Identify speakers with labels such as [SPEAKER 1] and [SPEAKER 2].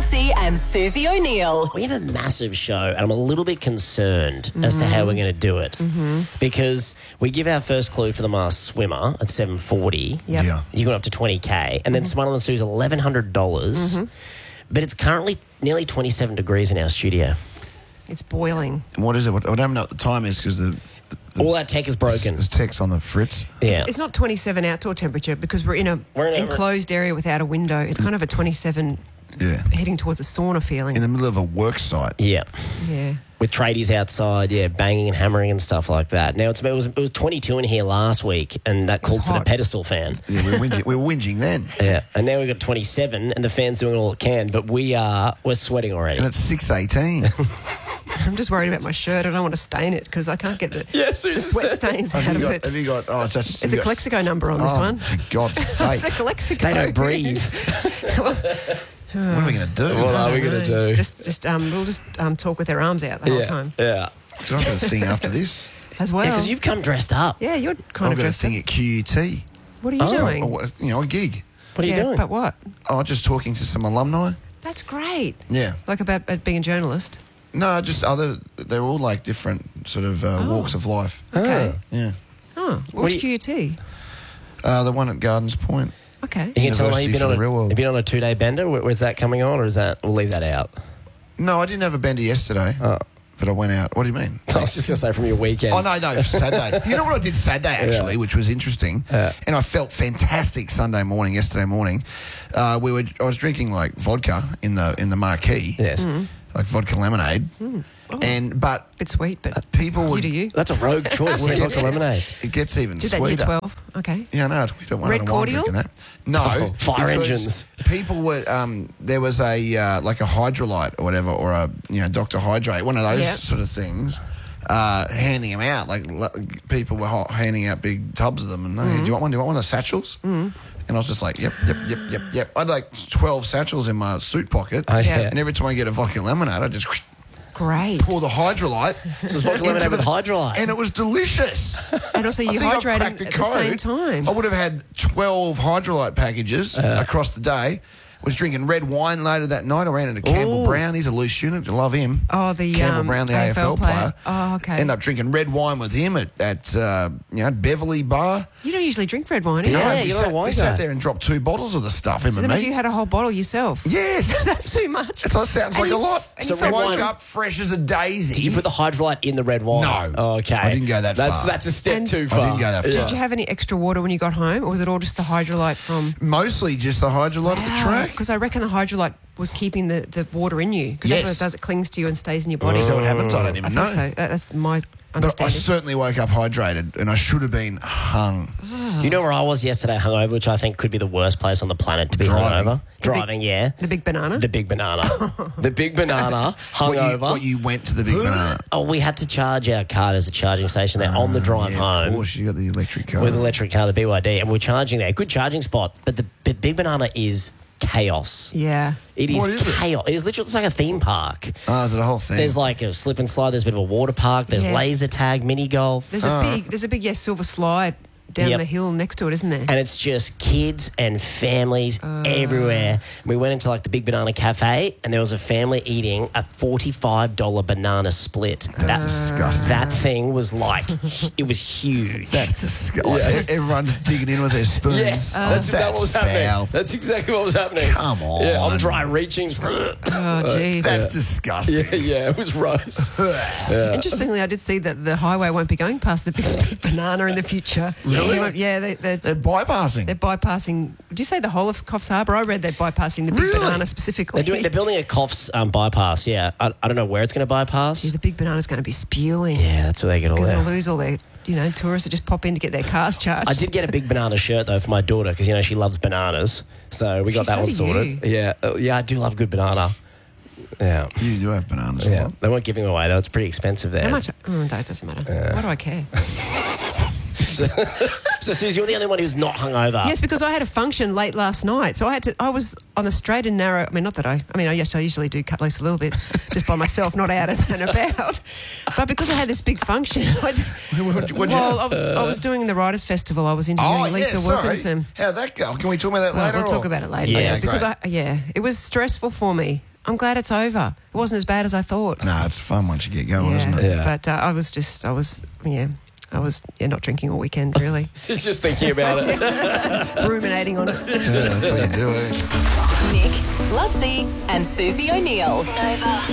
[SPEAKER 1] Massey and Susie O'Neill.
[SPEAKER 2] We have a massive show, and I'm a little bit concerned as to how we're going to do it because we give our first clue for the masked swimmer at 7:40.
[SPEAKER 3] Yep. Yeah.
[SPEAKER 2] You got up to 20k, and then Smile and Sue's $1,100. But it's currently nearly 27 degrees in our studio.
[SPEAKER 3] It's boiling.
[SPEAKER 4] And what is it? I don't know what the time is because
[SPEAKER 2] All that tech is broken.
[SPEAKER 4] there's text on the fritz.
[SPEAKER 2] Yeah.
[SPEAKER 3] It's not 27 outdoor temperature because we're in a enclosed area without a window. It's kind of a 27
[SPEAKER 4] Yeah.
[SPEAKER 3] heading towards a sauna feeling.
[SPEAKER 4] In the middle of a work site.
[SPEAKER 2] Yeah.
[SPEAKER 3] Yeah.
[SPEAKER 2] With tradies outside, banging and hammering and stuff like that. Now, it was 22 in here last week, and that called for the
[SPEAKER 3] hot.
[SPEAKER 2] pedestal fan.
[SPEAKER 4] Yeah, we were whinging then.
[SPEAKER 2] Yeah, and now we've got 27, and the fan's doing all it can, but we're sweating already.
[SPEAKER 4] And it's 6:18.
[SPEAKER 3] I'm just worried about my shirt. I don't want to stain it because I can't get the sweat stains out of it.
[SPEAKER 4] Have you got... Oh,
[SPEAKER 3] It's a Calexico number on this one.
[SPEAKER 4] For God's sake.
[SPEAKER 3] It's a Calexico.
[SPEAKER 2] They don't breathe.
[SPEAKER 4] What are we going to do?
[SPEAKER 2] What are we going to do?
[SPEAKER 3] We'll just talk with our arms out the whole time
[SPEAKER 2] Yeah.
[SPEAKER 4] Can I do a thing after this?
[SPEAKER 3] as well.
[SPEAKER 2] Because you've come dressed up.
[SPEAKER 3] Yeah, you're kind
[SPEAKER 4] I've
[SPEAKER 3] of
[SPEAKER 4] got a
[SPEAKER 3] dressed
[SPEAKER 4] thing
[SPEAKER 3] up.
[SPEAKER 4] at QUT.
[SPEAKER 3] What are you doing?
[SPEAKER 4] A gig.
[SPEAKER 2] What are you doing?
[SPEAKER 3] But what?
[SPEAKER 4] Oh, just talking to some alumni.
[SPEAKER 3] That's great.
[SPEAKER 4] Yeah.
[SPEAKER 3] Like about being a journalist.
[SPEAKER 4] No, just they're all like different sort of walks of life.
[SPEAKER 3] Okay.
[SPEAKER 4] Yeah.
[SPEAKER 3] Oh, what's
[SPEAKER 2] do you-
[SPEAKER 3] QUT?
[SPEAKER 4] The one at Gardens Point.
[SPEAKER 3] Okay.
[SPEAKER 2] You can tell me
[SPEAKER 4] University for the real world.
[SPEAKER 2] you've been on a 2-day bender? Where's that coming on, or is that... We'll leave that out.
[SPEAKER 4] No, I didn't have a bender yesterday, but I went out. What do you mean?
[SPEAKER 2] I was just going to say from your weekend.
[SPEAKER 4] Oh, no, Saturday. You know what I did Saturday, actually, which was interesting? And I felt fantastic yesterday morning. I was drinking, like, vodka in the marquee.
[SPEAKER 2] Yes.
[SPEAKER 4] Like vodka lemonade. But
[SPEAKER 3] Bit sweet, but
[SPEAKER 4] people
[SPEAKER 3] you
[SPEAKER 4] would...
[SPEAKER 3] do you.
[SPEAKER 2] That's a rogue choice. Vodka lemonade.
[SPEAKER 4] It gets even
[SPEAKER 3] Did that in year
[SPEAKER 4] sweeter.
[SPEAKER 3] 12? Okay.
[SPEAKER 4] Yeah, no, we don't want
[SPEAKER 3] Red
[SPEAKER 4] to
[SPEAKER 3] cordial?
[SPEAKER 4] drinking that. No,
[SPEAKER 2] Fire
[SPEAKER 4] because
[SPEAKER 2] engines.
[SPEAKER 4] People were there was a like a Hydrolite or whatever, or a Dr. Hydrate, one of those
[SPEAKER 3] Yep.
[SPEAKER 4] sort of things. Handing them out, like people were handing out big tubs of them, and hey, do you want one? Do you want one of the satchels? And I was just like, yep. I had like 12 satchels in my suit pocket,
[SPEAKER 2] Oh, yeah.
[SPEAKER 4] and every time I get a vodka lemonade, I just
[SPEAKER 3] Great.
[SPEAKER 4] pour the Hydrolite.
[SPEAKER 2] So it's vodka lemonade with Hydrolite.
[SPEAKER 4] And it was delicious.
[SPEAKER 3] And also you
[SPEAKER 4] I think I
[SPEAKER 3] hydrate
[SPEAKER 4] cracked
[SPEAKER 3] at the same time.
[SPEAKER 4] I would have had 12 Hydrolite packages across the day. Was drinking red wine later that night. I ran into Campbell Brown. He's a loose unit. I love him.
[SPEAKER 3] Oh, the
[SPEAKER 4] Campbell Brown, the AFL player.
[SPEAKER 3] Oh, okay.
[SPEAKER 4] End up drinking red wine with him at Beverly Bar.
[SPEAKER 3] You don't usually drink red wine, do you?
[SPEAKER 2] Yeah,
[SPEAKER 4] we
[SPEAKER 2] you're not a wine
[SPEAKER 4] we
[SPEAKER 2] guy.
[SPEAKER 4] sat there and dropped 2 bottles of the stuff. Him
[SPEAKER 3] So
[SPEAKER 4] and
[SPEAKER 3] that means
[SPEAKER 4] me.
[SPEAKER 3] you had a whole bottle yourself.
[SPEAKER 4] Yes.
[SPEAKER 3] That's too much.
[SPEAKER 4] That sounds like a lot.
[SPEAKER 3] and
[SPEAKER 4] So
[SPEAKER 3] you
[SPEAKER 4] I
[SPEAKER 3] felt
[SPEAKER 4] woke
[SPEAKER 2] wine-
[SPEAKER 4] up fresh as a daisy.
[SPEAKER 2] Did you put the Hydrolite in the red wine?
[SPEAKER 4] No.
[SPEAKER 2] Oh, okay.
[SPEAKER 4] I didn't go that far.
[SPEAKER 2] That's a step
[SPEAKER 3] And-
[SPEAKER 2] too
[SPEAKER 4] I
[SPEAKER 2] far.
[SPEAKER 4] didn't go that far.
[SPEAKER 3] Did you have any extra water when you got home, or was it all just the Hydrolite from...
[SPEAKER 4] Mostly just the Hydrolite at the track.
[SPEAKER 3] Because I reckon the Hydrolite was keeping the water in you. Because that's what it does. It clings to you and stays in your body.
[SPEAKER 4] Is that what happens? I don't
[SPEAKER 3] I
[SPEAKER 4] even
[SPEAKER 3] think
[SPEAKER 4] know.
[SPEAKER 3] so. That's my
[SPEAKER 4] But I
[SPEAKER 3] understanding.
[SPEAKER 4] certainly woke up hydrated, and I should have been hung.
[SPEAKER 2] You know where I was yesterday hungover, which I think could be the worst place on the planet to be
[SPEAKER 4] Driving.
[SPEAKER 2] hungover? Driving, yeah.
[SPEAKER 3] The big banana?
[SPEAKER 2] The big banana. The big banana hungover.
[SPEAKER 4] What you went to the big banana?
[SPEAKER 2] Oh, we had to charge our car. There's a charging station there on the drive
[SPEAKER 4] Yeah,
[SPEAKER 2] home.
[SPEAKER 4] of course, you got the electric car.
[SPEAKER 2] With electric car, the BYD, and we're charging there. Good charging spot, but the big banana is chaos.
[SPEAKER 3] Yeah.
[SPEAKER 2] It is
[SPEAKER 4] What is it?
[SPEAKER 2] chaos. It is literally it's like a theme park.
[SPEAKER 4] Oh, is it a whole thing?
[SPEAKER 2] There's like a slip and slide. There's a bit of a water park. There's
[SPEAKER 3] Yeah.
[SPEAKER 2] laser tag, mini golf.
[SPEAKER 3] There's a big silver slide down
[SPEAKER 2] Yep.
[SPEAKER 3] the hill next to it, isn't there?
[SPEAKER 2] And it's just kids and families everywhere. We went into like the Big Banana Cafe, and there was a family eating a $45 banana split.
[SPEAKER 4] That's disgusting.
[SPEAKER 2] That thing was like, it was huge.
[SPEAKER 4] That's disgusting. Everyone's digging in with their spoons.
[SPEAKER 2] Yes, that's what was happening.
[SPEAKER 4] foul.
[SPEAKER 2] That's exactly what was happening.
[SPEAKER 4] Come on.
[SPEAKER 2] Yeah, I'm dry reaching.
[SPEAKER 3] Oh, jeez.
[SPEAKER 4] That's disgusting.
[SPEAKER 2] Yeah, it was gross.
[SPEAKER 3] Interestingly, I did see that the highway won't be going past the big banana in the future.
[SPEAKER 4] Really?
[SPEAKER 3] Yeah,
[SPEAKER 4] They're bypassing.
[SPEAKER 3] they're bypassing. Did you say the whole of Coffs Harbour? I read they're bypassing the big
[SPEAKER 4] Really?
[SPEAKER 3] banana specifically.
[SPEAKER 2] They're building a Coffs bypass, yeah. I don't know where it's going to bypass.
[SPEAKER 3] The big banana's going to be spewing.
[SPEAKER 2] Yeah, that's where they get all
[SPEAKER 3] Because
[SPEAKER 2] that.
[SPEAKER 3] they'll lose all their, tourists that just pop in to get their cars charged.
[SPEAKER 2] I did get a big banana shirt though for my daughter because she loves bananas, so we got that
[SPEAKER 3] So
[SPEAKER 2] one
[SPEAKER 3] do
[SPEAKER 2] sorted.
[SPEAKER 3] you.
[SPEAKER 2] Yeah, I do love good banana. Yeah,
[SPEAKER 4] You do have bananas. a
[SPEAKER 2] yeah.
[SPEAKER 4] lot.
[SPEAKER 2] They weren't giving them away though. It's pretty expensive there.
[SPEAKER 3] How much? That doesn't matter. Why do I care?
[SPEAKER 2] So, Susie, you're the only one who's not hungover.
[SPEAKER 3] Yes, because I had a function late last night, so I was on the straight and narrow. I mean, not that I usually do cut loose a little bit just by myself, not out and about. But because I had this big function, I was doing the Writers' Festival. I was interviewing
[SPEAKER 4] Oh, yeah,
[SPEAKER 3] Lisa
[SPEAKER 4] sorry.
[SPEAKER 3] Wilkinson.
[SPEAKER 4] How'd that go? Can we talk about that later?
[SPEAKER 3] We'll talk about it later.
[SPEAKER 4] Yeah,
[SPEAKER 3] because
[SPEAKER 4] great.
[SPEAKER 3] it was stressful for me. I'm glad it's over. It wasn't as bad as I thought.
[SPEAKER 4] Nah, it's fun once you get going, isn't it?
[SPEAKER 2] Yeah.
[SPEAKER 3] But I was not drinking all weekend, really.
[SPEAKER 2] Just thinking about it.
[SPEAKER 3] Ruminating on it.
[SPEAKER 4] Yeah, that's what you do, eh?
[SPEAKER 1] Nick, Lutzi, and Susie O'Neill. Nova.